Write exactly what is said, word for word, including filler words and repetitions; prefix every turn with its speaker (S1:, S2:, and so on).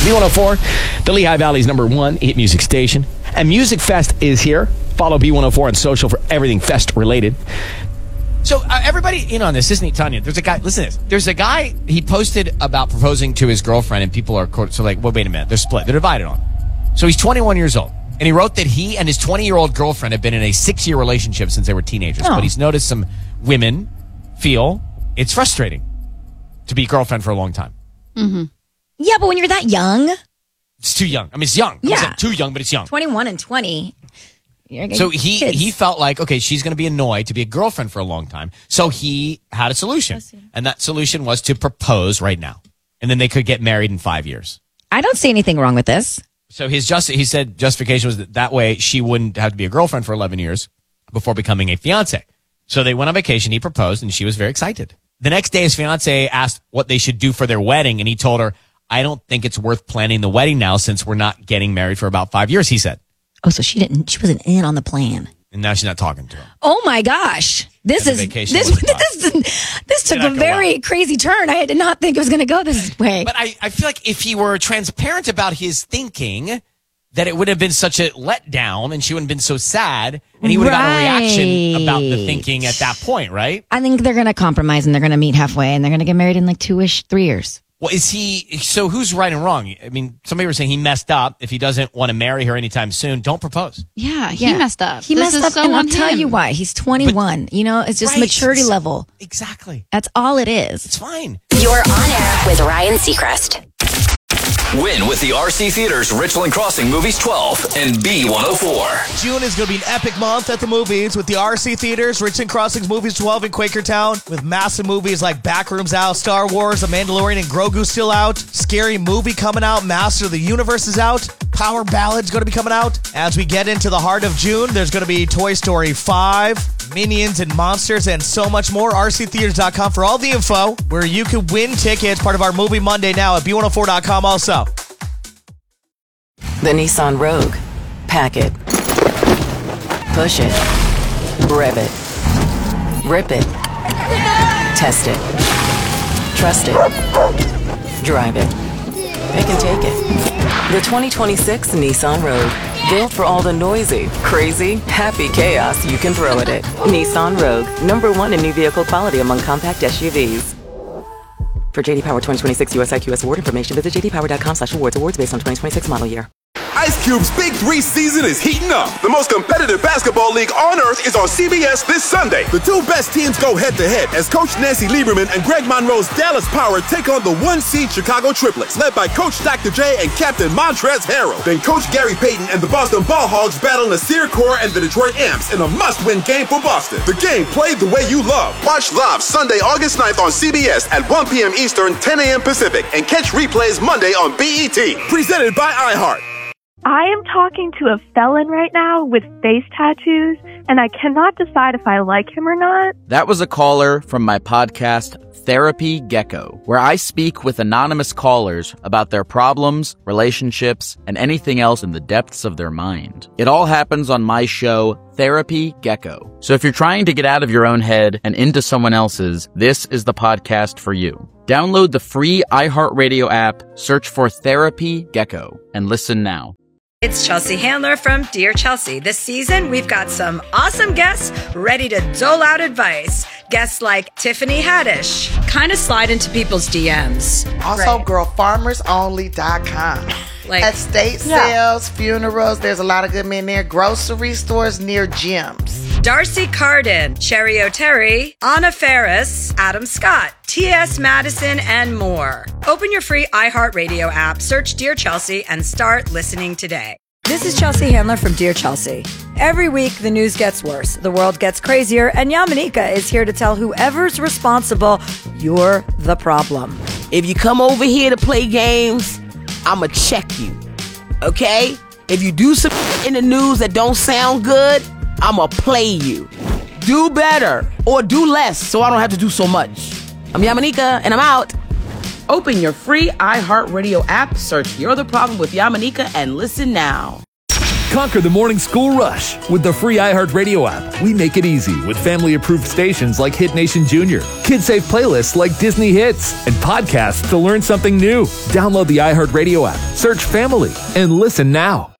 S1: B one oh four, the Lehigh Valley's number one hit music station. And Music Fest is here. Follow B one oh four on social for everything Fest related. So uh, everybody in on this, isn't he, Tanya? There's a guy, listen to this. There's a guy, he posted about proposing to his girlfriend, and people are, so like, well, wait a minute. They're split. They're divided on. So he's twenty-one years old. And he wrote that he and his twenty-year-old girlfriend have been in a six-year relationship since they were teenagers. Oh. But he's noticed some women feel it's frustrating to be girlfriend for a long time.
S2: Mm-hmm. Yeah, but when you're that young.
S1: It's too young. I mean, it's young.
S2: Yeah.
S1: It's not too young, but it's young.
S2: twenty-one and twenty.
S1: So he, he felt like, okay, she's going to be annoyed to be a girlfriend for a long time. So he had a solution. And that solution was to propose right now. And then they could get married in five years.
S2: I don't see anything wrong with this.
S1: So his just he said justification was that that way she wouldn't have to be a girlfriend for eleven years before becoming a fiance. So they went on vacation. He proposed, and she was very excited. The next day, his fiance asked what they should do for their wedding, and he told her, I don't think it's worth planning the wedding now since we're not getting married for about five years, he said.
S2: Oh, so she didn't, she wasn't in on the plan.
S1: And now she's not talking to him.
S2: Oh my gosh. This is, this, this, this took a very well. crazy turn. I did not think it was going to go this way.
S1: But I, I feel like if he were transparent about his thinking, that it would have been such a letdown and she wouldn't have been so sad, and he would have right. gotten a reaction about the thinking at that point, right?
S2: I think they're going to compromise and they're going to meet halfway and they're going to get married in like two-ish, three years.
S1: Well, is he, so who's right and wrong? I mean, somebody was saying he messed up. If he doesn't want to marry her anytime soon, don't propose.
S3: Yeah, he
S2: yeah.
S3: messed up.
S2: He
S3: this
S2: messed up,
S3: so
S2: and I'll
S3: him.
S2: tell you why. He's twenty-one. But, you know, it's just right. maturity level.
S1: Exactly.
S2: That's all it is.
S1: It's fine.
S4: You're on air with Ryan Seacrest.
S5: Win with the R C Theaters Richland Crossing Movies twelve and B one oh four.
S6: June is going to be an epic month at the movies with the R C Theaters Richland Crossings Movies twelve in Quakertown, with massive movies like Backrooms out, Star Wars, The Mandalorian, and Grogu still out, Scary Movie coming out, Master of the Universe is out, Power Ballad's going to be coming out. As we get into the heart of June, there's going to be Toy Story five, Minions and Monsters, and so much more. R C theaters dot com for all the info, where you can win tickets, part of our Movie Monday now at B one oh four dot com also.
S7: The Nissan Rogue. Pack it. Push it. Rev it. Rip it. Test it. Trust it. Drive it. Pick and take it. The twenty twenty-six Nissan Rogue. Built for all the noisy, crazy, happy chaos you can throw at it. Nissan Rogue. Number one in new vehicle quality among compact S U Vs. For J D Power twenty twenty-six U S I Q S award information, visit j d power dot com slash awards. Awards based on twenty twenty-six model year.
S8: Ice Cube's Big Three season is heating up. The most competitive basketball league on earth is on C B S this Sunday. The two best teams go head-to-head as Coach Nancy Lieberman and Greg Monroe's Dallas Power take on the one-seed Chicago Triplets, led by Coach Doctor J and Captain Montrezl Harrell. Then Coach Gary Payton and the Boston Ball Hogs battle Nasir Kaur and the Detroit Amps in a must-win game for Boston. The game played the way you love. Watch live Sunday, August ninth on C B S at one p.m. Eastern, ten a.m. Pacific, and catch replays Monday on B E T. Presented by iHeart.
S9: I am talking to a felon right now with face tattoos, and I cannot decide if I like him or not.
S10: That was a caller from my podcast, Therapy Gecko, where I speak with anonymous callers about their problems, relationships, and anything else in the depths of their mind. It all happens on my show, Therapy Gecko. So if you're trying to get out of your own head and into someone else's, this is the podcast for you. Download the free iHeartRadio app, search for Therapy Gecko, and listen now.
S11: It's Chelsea Handler from Dear Chelsea. This season, we've got some awesome guests ready to dole out advice. Guests like Tiffany Haddish. Kind of slide into people's D Ms.
S12: Also, right. girl farmers only dot com. Like, estate sales, yeah. funerals, there's a lot of good men there. Grocery stores near gyms.
S11: Darcy Carden, Cherry O'Terry, Anna Ferris, Adam Scott, T S. Madison, and more. Open your free iHeartRadio app, search Dear Chelsea, and start listening today. This is Chelsea Handler from Dear Chelsea. Every week, the news gets worse, the world gets crazier, and Yamanika is here to tell whoever's responsible, you're the problem.
S13: If you come over here to play games, I'ma check you, okay? If you do some in the news that don't sound good, I'ma play you. Do better or do less so I don't have to do so much. I'm Yamanika and I'm out. Open your free iHeartRadio app, search You're the Problem with Yamanika, and listen now.
S3: Conquer the morning school rush. With the free iHeartRadio app, we make it easy with family-approved stations like Hit Nation Junior, kid-safe playlists like Disney Hits, and podcasts to learn something new. Download the iHeartRadio app, search Family, and listen now.